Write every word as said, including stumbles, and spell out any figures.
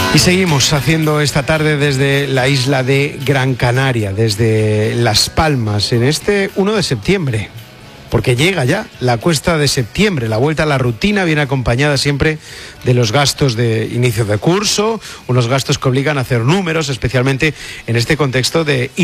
Y seguimos haciendo esta tarde desde la isla de Gran Canaria, desde Las Palmas, en este uno de septiembre, porque llega ya la cuesta de septiembre. La vuelta a la rutina viene acompañada siempre de los gastos de inicio de curso, unos gastos que obligan a hacer números, especialmente en este contexto de